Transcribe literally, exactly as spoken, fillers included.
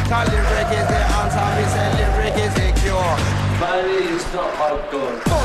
Cause lyric is the answer, me say lyric is the cure. Money is not hardcore.